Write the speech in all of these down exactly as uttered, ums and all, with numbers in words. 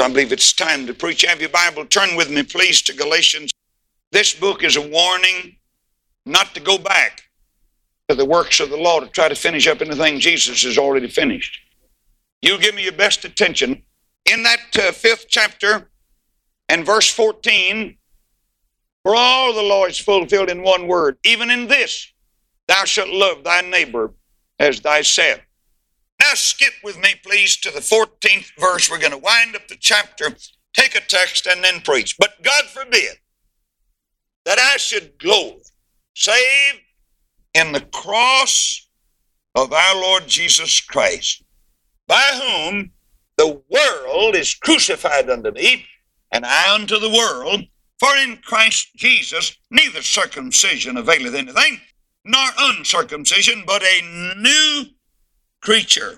So I believe it's time to preach. Have your Bible. Turn with me, please, to Galatians. This book is a warning not to go back to the works of the law to try to finish up anything Jesus has already finished. You give me your best attention. In that uh, fifth chapter and verse fourteen, for all the law is fulfilled in one word, even in this, thou shalt love thy neighbor as thyself. Now skip with me, please, to the fourteenth verse. We're going to wind up the chapter, take a text, and then preach. But God forbid that I should glory, save in the cross of our Lord Jesus Christ, by whom the world is crucified unto me, and I unto the world. For in Christ Jesus neither circumcision availeth anything, nor uncircumcision, but a new creature.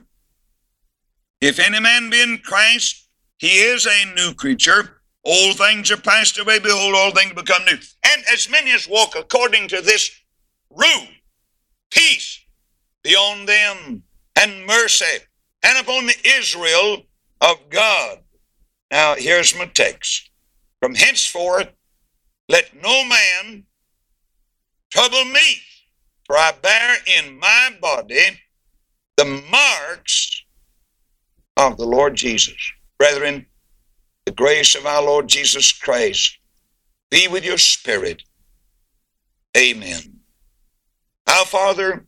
If any man be in Christ, he is a new creature. Old things are passed away, behold, all things become new. And as many as walk according to this rule, peace be on them, and mercy, and upon the Israel of God. Now, here's my text. From henceforth, let no man trouble me, for I bear in my body the marks of the Lord Jesus. Brethren, the grace of our Lord Jesus Christ be with your spirit. Amen. Our Father,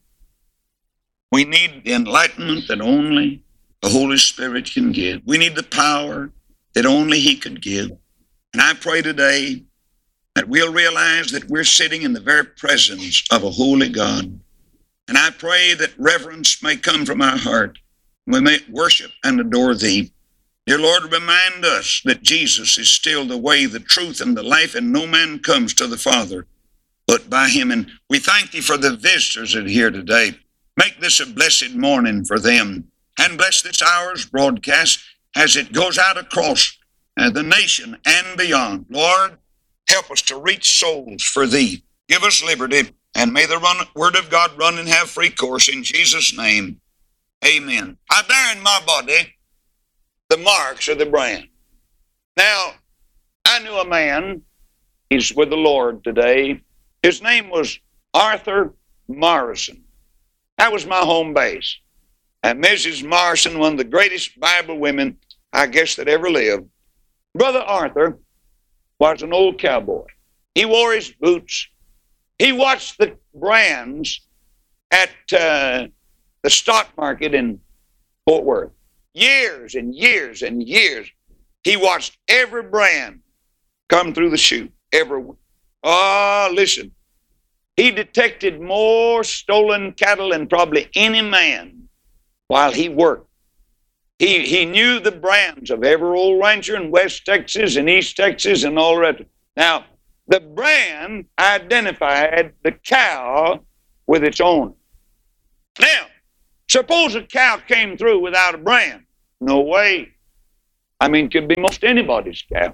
we need the enlightenment that only the Holy Spirit can give. We need the power that only He could give. And I pray today that we'll realize that we're sitting in the very presence of a holy God. And I pray that reverence may come from our heart. We may worship and adore Thee. Dear Lord, remind us that Jesus is still the way, the truth, and the life, and no man comes to the Father but by Him. And we thank Thee for the visitors that are here today. Make this a blessed morning for them. And bless this hour's broadcast as it goes out across uh, the nation and beyond. Lord, help us to reach souls for Thee. Give us liberty, and may the run, word of God run and have free course in Jesus' name. Amen. I bear in my body the marks of the brand. Now, I knew a man, he's with the Lord today. His name was Arthur Morrison. That was my home base. And Missus Morrison, one of the greatest Bible women, I guess, that ever lived. Brother Arthur was an old cowboy. He wore his boots. He watched the brands at uh, the stock market in Fort Worth. Years and years and years, he watched every brand come through the chute. Every one. Oh, listen. He detected more stolen cattle than probably any man while he worked. He, he knew the brands of every old rancher in West Texas and East Texas and all the rest. Now, the brand identified the cow with its owner. Now, suppose a cow came through without a brand. No way. I mean, it could be most anybody's cow.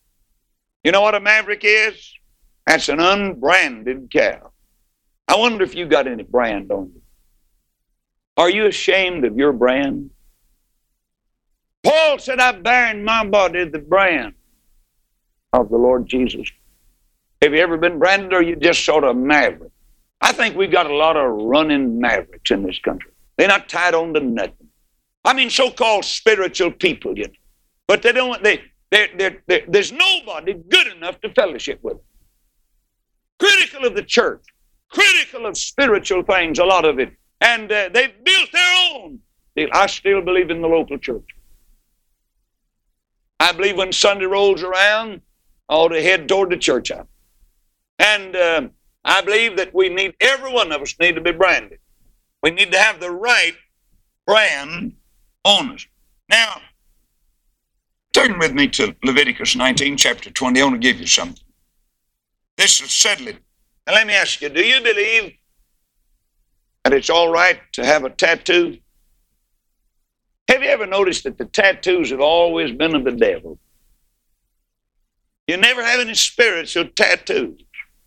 You know what a maverick is? That's an unbranded cow. I wonder if you got any brand on you. Are you ashamed of your brand? Paul said, I bear in my body the brand of the Lord Jesus. Have you ever been branded, or you just sort of maverick? I think we've got a lot of running mavericks in this country. They're not tied on to nothing. I mean, so-called spiritual people, you know. But they don't, they, they're, they're, they're, there's nobody good enough to fellowship with. Critical of the church, critical of spiritual things, a lot of it. And uh, they've built their own. I still believe in the local church. I believe when Sunday rolls around, I ought to head toward the church house. And uh, I believe that we need, every one of us need to be branded. We need to have the right brand on us. Now, turn with me to Leviticus nineteen, chapter twenty. I want to give you something. This will settle it. Now let me ask you, do you believe that it's all right to have a tattoo? Have you ever noticed that the tattoos have always been of the devil? You never have any spiritual tattoos.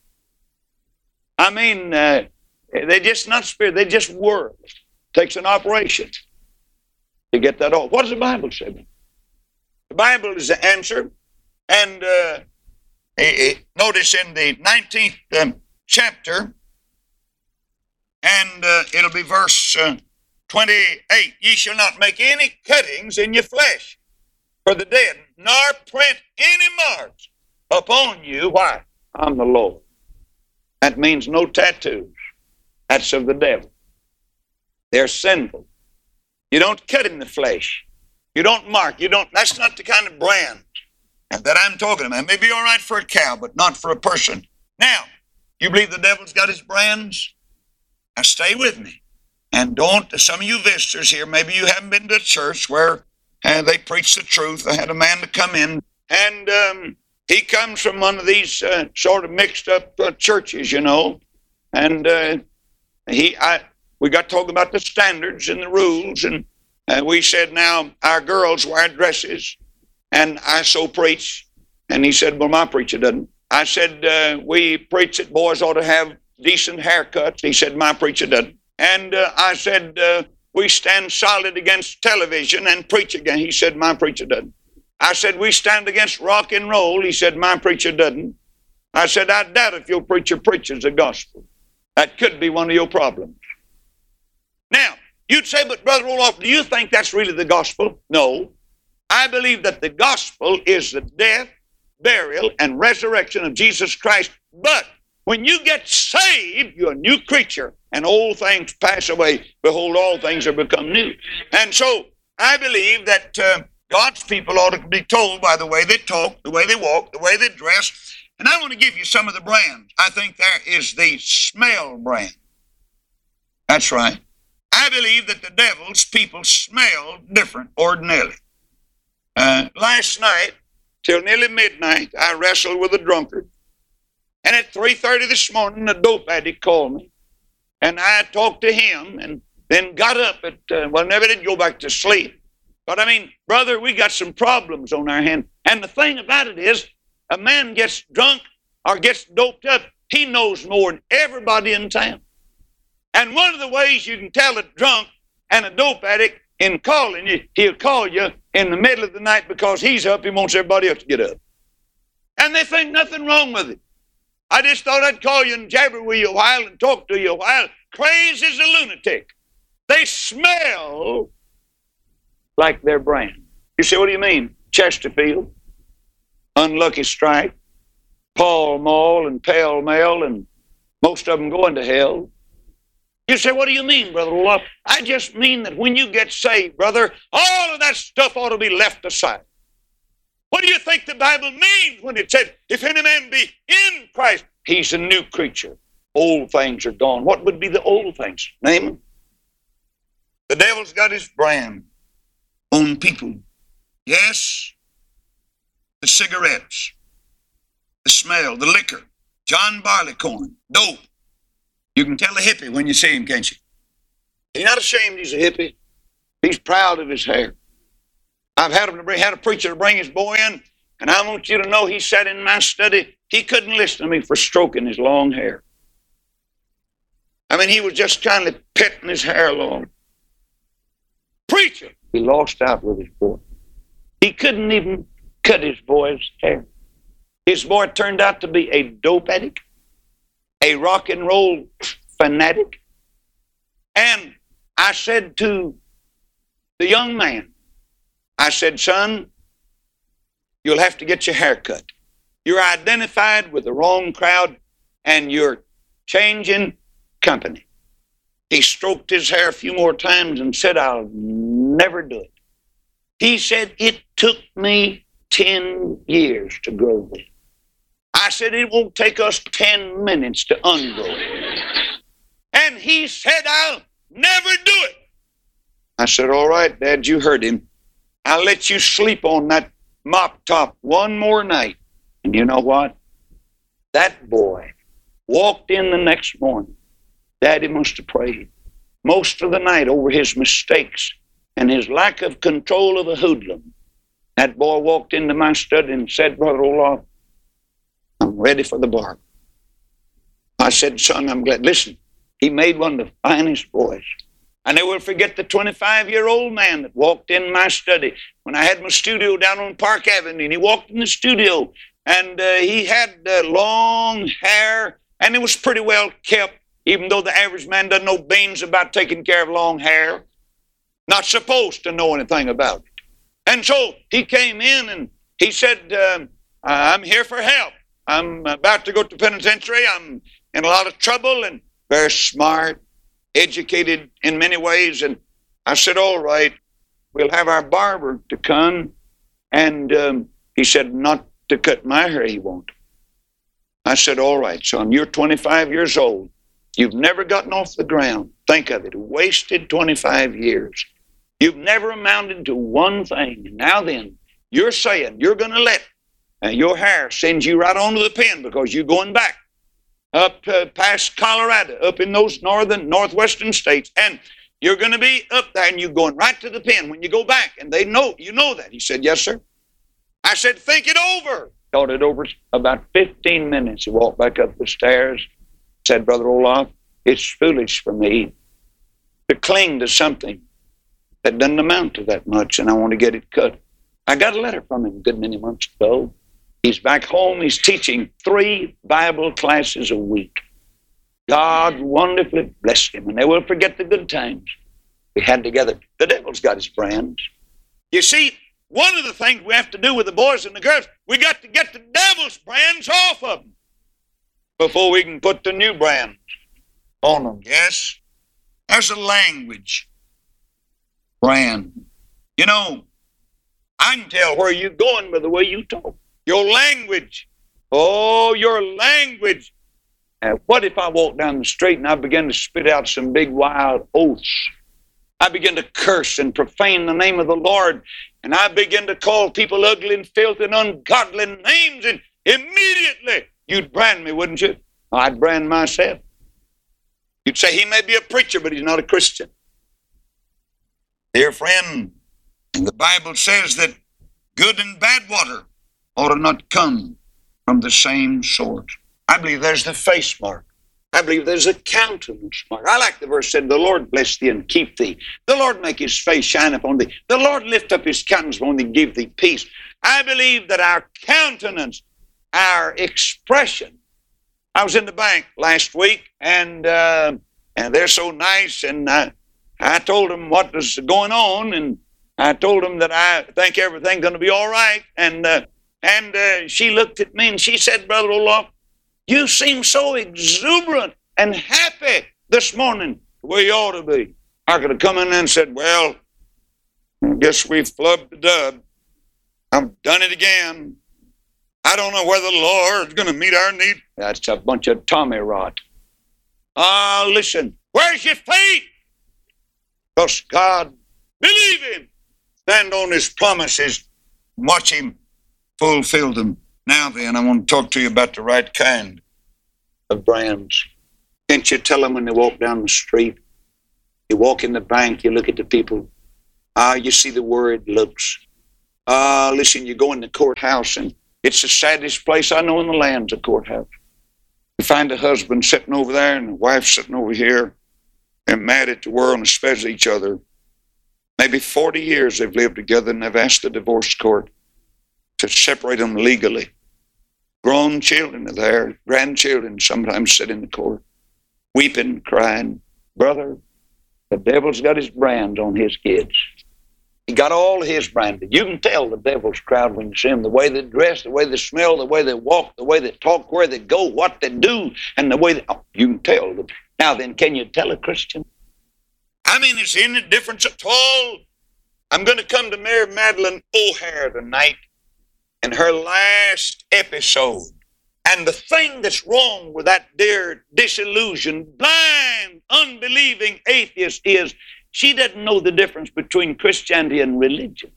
I mean, uh, they're just not spirit, they're just words. It takes an operation to get that off. What does the Bible say? The Bible is the answer. And uh, notice in the nineteenth um, chapter, and uh, it'll be verse uh, twenty-eight, ye shall not make any cuttings in your flesh for the dead, nor print any marks upon you. Why? I'm the Lord. That means no tattoos. That's of the devil. They're sinful. You don't cut in the flesh. You don't mark. You don't. That's not the kind of brand that I'm talking about. It may be all right for a cow, but not for a person. Now, you believe the devil's got his brands? Now stay with me. And don't, some of you visitors here, maybe you haven't been to a church where uh, they preach the truth. I had a man to come in, and um, he comes from one of these uh, sort of mixed up uh, churches, you know. And uh, he, I, we got talking about the standards and the rules, and uh, we said, now, our girls wear dresses, and I so preach. And he said, well, my preacher doesn't. I said, uh, we preach that boys ought to have decent haircuts. He said, my preacher doesn't. And uh, I said, uh, we stand solid against television and preach again. He said, my preacher doesn't. I said, we stand against rock and roll. He said, my preacher doesn't. I said, I doubt if your preacher preaches the gospel. That could be one of your problems. Now, you'd say, but Brother Roloff, do you think that's really the gospel? No. I believe that the gospel is the death, burial, and resurrection of Jesus Christ. But when you get saved, you're a new creature, and old things pass away. Behold, all things are become new. And so I believe that uh, God's people ought to be told by the way they talk, the way they walk, the way they dress. And I want to give you some of the brands. I think there is the smell brand. That's right. I believe that the devil's people smell different ordinarily. Uh, last night, till nearly midnight, I wrestled with a drunkard. And at three thirty this morning, a dope addict called me. And I talked to him and then got up at, uh, well, never did go back to sleep. But I mean, brother, we got some problems on our hand. And the thing about it is, a man gets drunk or gets doped up, he knows more than everybody in town. And one of the ways you can tell a drunk and a dope addict in calling you, he'll call you in the middle of the night because he's up, he wants everybody else to get up. And they think nothing wrong with it. I just thought I'd call you and jabber with you a while and talk to you a while. Crazy as a lunatic. They smell like their brand. You say, what do you mean? Chesterfield, Unlucky Strike, Pall Mall and Pell Mell, and most of them going to hell. You say, what do you mean, Brother Roloff? I just mean that when you get saved, brother, all of that stuff ought to be left aside. What do you think the Bible means when it said, if any man be in Christ, he's a new creature. Old things are gone. What would be the old things? Name them. The devil's got his brand on people. Yes, the cigarettes, the smell, the liquor, John Barleycorn, dope. You can tell a hippie when you see him, can't you? He's not ashamed he's a hippie. He's proud of his hair. I've had him to bring, had a preacher to bring his boy in, and I want you to know he sat in my study. He couldn't listen to me for stroking his long hair. I mean, he was just kind of petting his hair along. Preacher! He lost out with his boy. He couldn't even cut his boy's hair. His boy turned out to be a dope addict, a rock and roll fanatic. And I said to the young man, I said, son, you'll have to get your hair cut. You're identified with the wrong crowd and you're changing company. He stroked his hair a few more times and said, I'll never do it. He said, it took me ten years to grow this. I said, it won't take us ten minutes to ungrow it. And he said, I'll never do it. I said, all right, Dad, you heard him. I'll let you sleep on that mop top one more night. And you know what? That boy walked in the next morning. Daddy must have prayed most of the night over his mistakes and his lack of control of a hoodlum. That boy walked into my study and said, Brother Roloff, I'm ready for the bar. I said, son, I'm glad. Listen, he made one of the finest boys I never will forget the twenty-five-year-old man that walked in my study when I had my studio down on Park Avenue, and he walked in the studio, and uh, he had uh, long hair, and it was pretty well kept, even though the average man doesn't know beans about taking care of long hair. Not supposed to know anything about it. And so he came in, and he said, um, I'm here for help. I'm about to go to penitentiary. I'm in a lot of trouble, and very smart, educated in many ways. And I said, all right, we'll have our barber to come. And um, he said, not to cut my hair, he won't. I said, all right, son, you're twenty-five years old. You've never gotten off the ground. Think of it, wasted twenty-five years. You've never amounted to one thing. And now then, you're saying you're going to let uh, your hair send you right onto the pen because you're going back up uh, past Colorado, up in those northern, northwestern states, and you're going to be up there, and you're going right to the pen when you go back, and they know, you know that. He said, yes, sir. I said, think it over. Thought it over about fifteen minutes. He walked back up the stairs, said, Brother Olaf, it's foolish for me to cling to something that doesn't amount to that much, and I want to get it cut. I got a letter from him a good many months ago. He's back home. He's teaching three Bible classes a week. God wonderfully blessed him, and they will forget the good times we had together. The devil's got his brands. You see, one of the things we have to do with the boys and the girls, we got to get the devil's brands off of them before we can put the new brands on them. Yes? There's a language brand. You know, I can tell where you're going by the way you talk. Your language. Oh, your language. Uh, what if I walk down the street and I begin to spit out some big wild oaths? I begin to curse and profane the name of the Lord, and I begin to call people ugly and filthy and ungodly names, and immediately you'd brand me, wouldn't you? I'd brand myself. You'd say he may be a preacher, but he's not a Christian. Dear friend, the Bible says that good and bad water ought to not come from the same source. I believe there's the face mark. I believe there's a countenance mark. I like the verse said, the Lord bless thee and keep thee. The Lord make his face shine upon thee. The Lord lift up his countenance upon thee and give thee peace. I believe that our countenance, our expression. I was in the bank last week, and uh, and they're so nice, and uh, I told them what was going on, and I told them that I think everything's going to be all right, and uh, and uh, she looked at me and she said, Brother Olaf, you seem so exuberant and happy this morning, the way you ought to be. I could have come in and said, well, I guess we've flubbed the dub. I've done it again. I don't know whether the Lord's going to meet our need. That's a bunch of Tommy rot. Ah, uh, listen, where's your faith? Because God, believe him. Stand on his promises. Watch him fulfill them. Now then, I want to talk to you about the right kind of brands. Can't you tell them when they walk down the street? You walk in the bank, you look at the people. Ah, you see the word looks. Ah, listen, you go in the courthouse, and it's the saddest place I know in the land, the courthouse. You find a husband sitting over there and a wife sitting over here. They're mad at the world and especially each other. Maybe forty years they've lived together, and they've asked the divorce court to separate them legally. Grown children are there, grandchildren sometimes sit in the court, weeping, crying. Brother, the devil's got his brand on his kids. He got all his branded. You can tell the devil's crowd when you see them, the way they dress, the way they smell, the way they walk, the way they talk, where they go, what they do, and the way they, oh, you can tell them. Now then, can you tell a Christian? I mean, is there any difference at all? I'm going to come to Mary Madeline O'Hare tonight in her last episode. And the thing that's wrong with that dear disillusioned, blind, unbelieving atheist is she doesn't know the difference between Christianity and religion.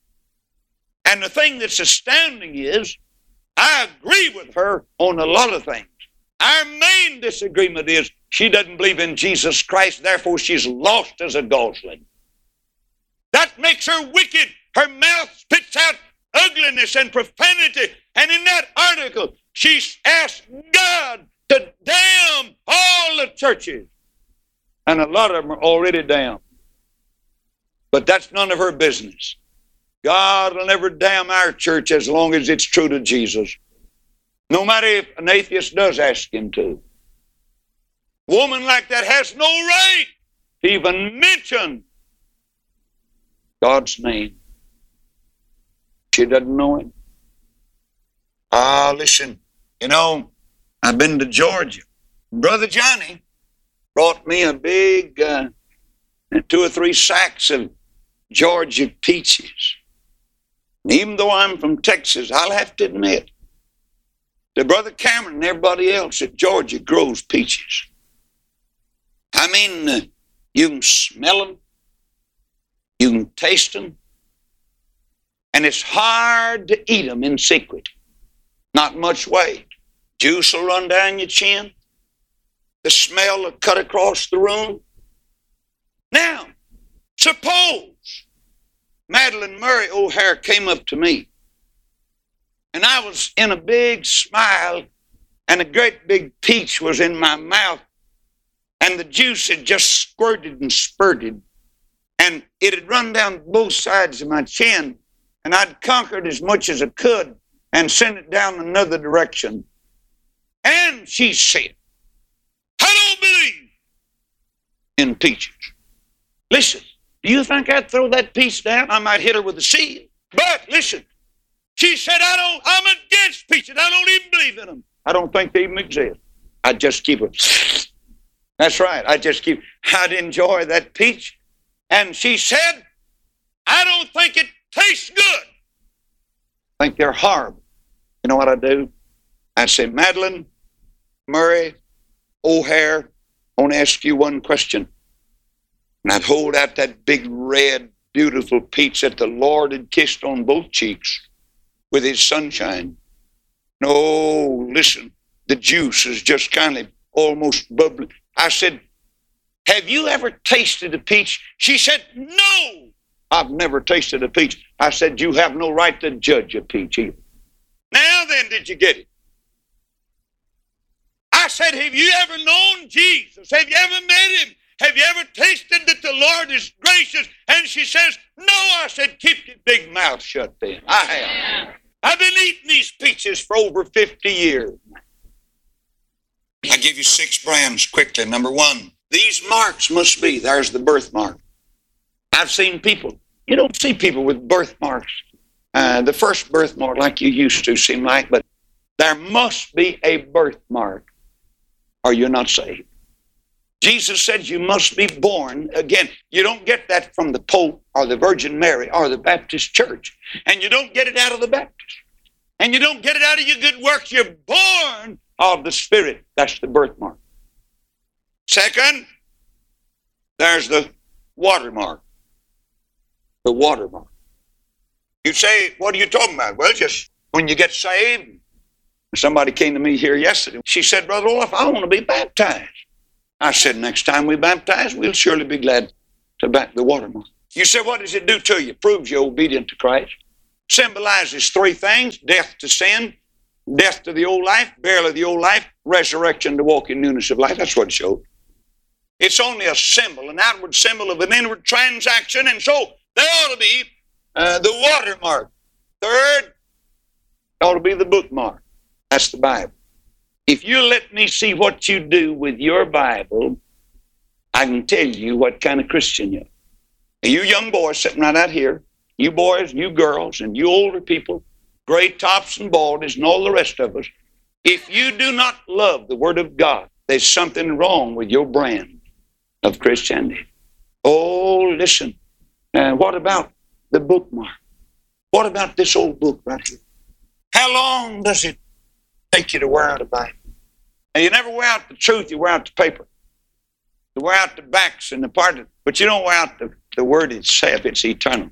And the thing that's astounding is I agree with her on a lot of things. Our main disagreement is she doesn't believe in Jesus Christ, therefore she's lost as a gosling. That makes her wicked. Her mouth spits out ugliness and profanity. And in that article, she asked God to damn all the churches. And a lot of them are already down. But that's none of her business. God will never damn our church as long as it's true to Jesus. No matter if an atheist does ask him to. A woman like that has no right to even mention God's name. She doesn't know him. Ah, listen, you know, I've been to Georgia. Brother Johnny brought me a big uh, two or three sacks of Georgia peaches. And even though I'm from Texas, I'll have to admit that Brother Cameron and everybody else at Georgia grows peaches. I mean, uh, you can smell them, you can taste them, and it's hard to eat them in secret. Not much weight. Juice will run down your chin. The smell will cut across the room. Now, suppose Madeline Murray O'Hare came up to me, and I was in a big smile, and a great big peach was in my mouth, and the juice had just squirted and spurted, and it had run down both sides of my chin, and I'd conquered as much as I could and sent it down another direction. And she said, I don't believe in peaches. Listen, do you think I'd throw that peach down? I might hit her with a seed. But listen, she said, I don't, I'm against peaches. I don't even believe in them. I don't think they even exist. I just keep it. That's right. I just keep, I'd enjoy that peach. And she said, I don't think it tastes good. I think they're horrible. You know what I do? I say, Madeline Murray O'Hare, I want to ask you one question. And I'd hold out that big, red, beautiful peach that the Lord had kissed on both cheeks with his sunshine. No, listen, the juice is just kind of almost bubbling. I said, have you ever tasted a peach? She said, no, I've never tasted a peach. I said, you have no right to judge a peach either. Now then, did you get it? I said, have you ever known Jesus? Have you ever met him? Have you ever tasted that the Lord is gracious? And she says, no. I said, keep your big mouth shut then. I have. I've been eating these peaches for over fifty years. I give you six brands quickly. Number one, these marks must be, there's the birthmark. I've seen people, you don't see people with birthmarks. Uh, the first birthmark like you used to seem like, but there must be a birthmark or you're not saved. Jesus said you must be born again. You don't get that from the Pope or the Virgin Mary or the Baptist Church. And you don't get it out of the Baptist. And you don't get it out of your good works. You're born of the Spirit. That's the birthmark. Second, there's the watermark. The watermark. You say, what are you talking about? Well, just when you get saved. Somebody came to me here yesterday. She said, Brother Olaf, I want to be baptized. I said, next time we baptize, we'll surely be glad to back the watermark. You said, what does it do to you? Proves you're obedient to Christ. Symbolizes three things: death to sin, death to the old life, burial of the old life, resurrection to walk in newness of life. That's what it shows. It's only a symbol, an outward symbol of an inward transaction, and so there ought to be uh, the watermark. Third, ought to be the bookmark. That's the Bible. If you let me see what you do with your Bible, I can tell you what kind of Christian you are. And you young boys sitting right out here, you boys, you girls, and you older people, gray tops and baldies and all the rest of us, if you do not love the Word of God, there's something wrong with your brand of Christianity. Oh, listen. Uh, what about the bookmark? What about this old book right here? How long does it take you to wear out a Bible? And you never wear out the truth, you wear out the paper. You wear out the backs and the part of, but you don't wear out the, the Word itself. It's eternal.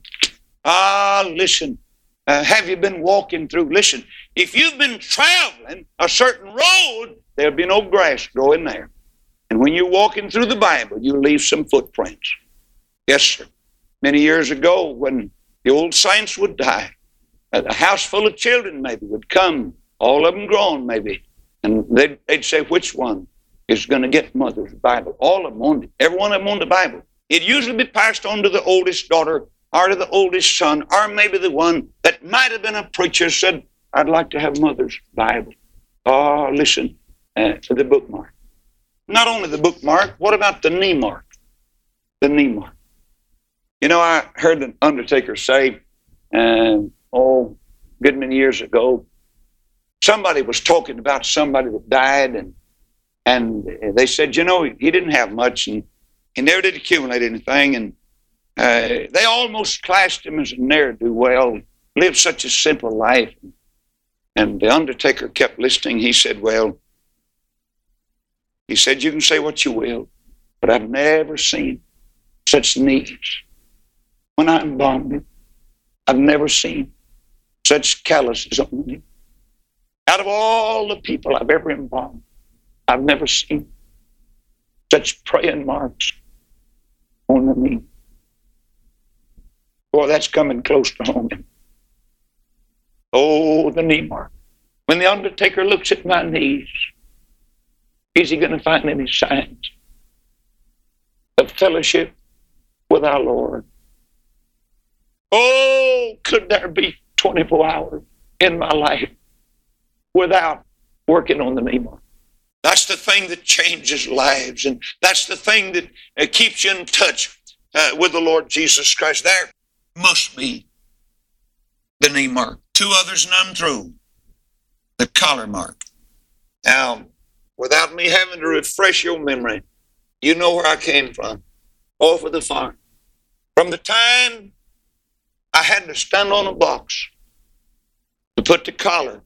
Ah, listen. Uh, have you been walking through? Listen, if you've been traveling a certain road, there'll be no grass growing there. And when you're walking through the Bible, you leave some footprints. Yes, sir. Many years ago, when the old saints would die, a house full of children maybe would come, all of them grown maybe, and they'd, they'd say, which one? is going to get mother's Bible. All of them on it. Every one of them on the Bible. It usually be passed on to the oldest daughter or to the oldest son, or maybe the one that might have been a preacher said, I'd like to have mother's Bible. Oh, listen, uh, to the bookmark. Not only the bookmark, what about the knee mark? The knee mark. You know, I heard an undertaker say, uh, oh, good many years ago, somebody was talking about somebody that died, and and they said, you know, he didn't have much, and he never did accumulate anything, and uh, they almost classed him as a ne'er-do-well, lived such a simple life. And the undertaker kept listening. He said, well, he said, you can say what you will, but I've never seen such needs. When I embalmed him, I've never seen such calluses on the knee. Out of all the people I've ever embalmed, I've never seen such praying marks on the knee. Boy, that's coming close to home. Oh, the knee mark. When the undertaker looks at my knees, is he going to find any signs of fellowship with our Lord? Oh, could there be twenty-four hours in my life without working on the knee mark? That's the thing that changes lives, and that's the thing that uh, keeps you in touch uh, with the Lord Jesus Christ. There must be the knee mark. Two others, none through. The collar mark. Now, without me having to refresh your memory, you know where I came from. Off of the farm. From the time I had to stand on a box to put the collar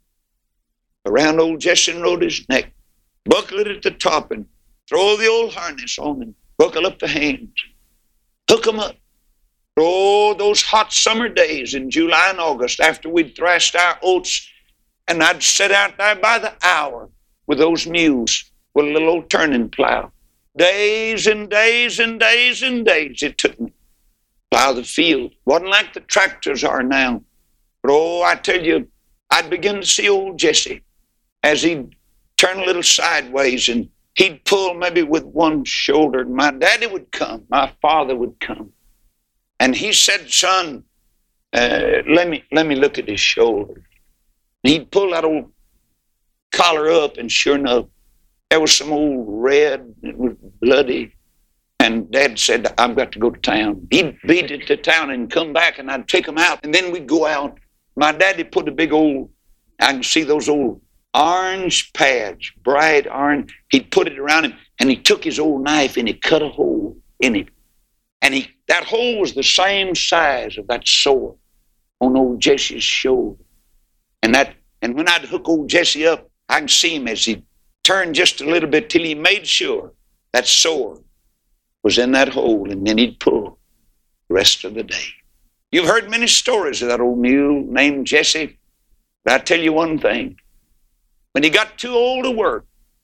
around old Jesse Rhoda's neck, buckle it at the top, and throw the old harness on and buckle up the hands. Hook them up. Oh, those hot summer days in July and August after we'd thrashed our oats, and I'd sit out there by the hour with those mules with a little old turning plow. Days and days and days and days it took me to plow the field. Wasn't like the tractors are now. But oh, I tell you, I'd begin to see old Jesse as he'd turn a little sideways, and he'd pull maybe with one shoulder, and my daddy would come, my father would come. And he said, son, uh, let me let me look at his shoulder. And he'd pull that old collar up, and sure enough, there was some old red, it was bloody. And Dad said, I've got to go to town. He'd beat it to town and come back, and I'd take him out, and then we'd go out. My daddy put a big old, I can see those old orange pads, bright orange. He'd put it around him, and he took his old knife, and he cut a hole in it. And he that hole was the same size of that sore on old Jesse's shoulder. And that and when I'd hook old Jesse up, I can see him as he turned just a little bit till he made sure that sore was in that hole, and then he'd pull the rest of the day. You've heard many stories of that old mule named Jesse, but I tell you one thing. When he got too old to work,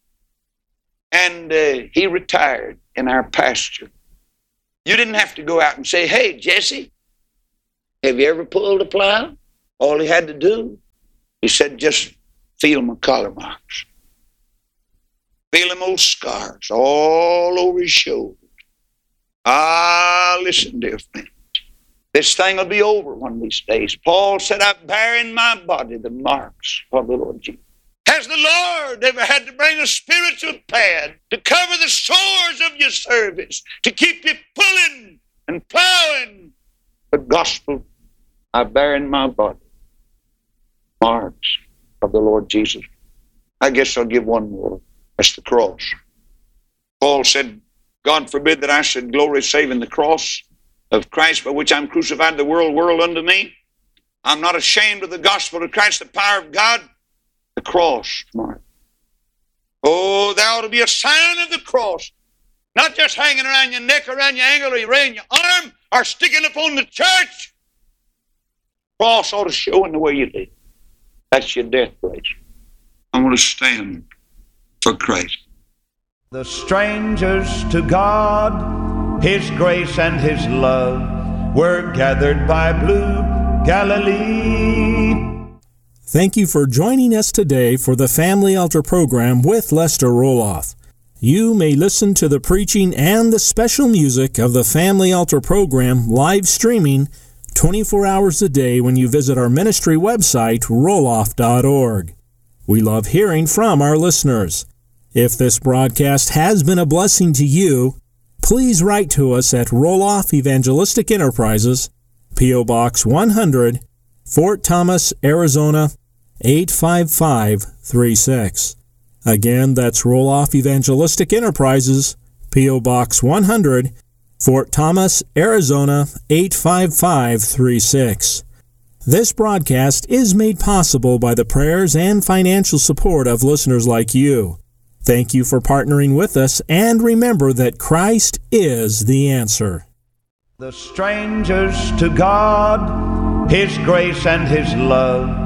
and uh, he retired in our pasture, you didn't have to go out and say, hey, Jesse, have you ever pulled a plow? All he had to do, he said, just feel my collar marks. Feel them old scars all over his shoulder. Ah, listen, dear friend. This thing will be over one of these days. Paul said, I bear in my body the marks of the Lord Jesus. Has the Lord ever had to bring a spiritual pad to cover the sores of your service, to keep you pulling and plowing? The gospel, I bear in my body marks of the Lord Jesus. I guess I'll give one more. That's the cross. Paul said, God forbid that I should glory save in the cross of Christ, by which I'm crucified, the world, world unto me. I'm not ashamed of the gospel of Christ, the power of God. The cross mark. Oh, there ought to be a sign of the cross. Not just hanging around your neck, around your ankle, or around your arm, or sticking up on the church. Cross ought to show in the way you live. That's your death place. I want to stand for Christ. The strangers to God, His grace and His love, were gathered by blue Galilee. Thank you for joining us today for the Family Altar program with Lester Roloff. You may listen to the preaching and the special music of the Family Altar program live streaming twenty-four hours a day when you visit our ministry website, roloff dot org. We love hearing from our listeners. If this broadcast has been a blessing to you, please write to us at Roloff Evangelistic Enterprises, P O. Box one hundred, Fort Thomas, Arizona, eight five five three six. Again, that's Roloff Evangelistic Enterprises, P O. Box one hundred, Fort Thomas, Arizona, eight five five three six. This broadcast is made possible by the prayers and financial support of listeners like you. Thank you for partnering with us, and remember that Christ is the answer. The strangers to God, His grace and His love.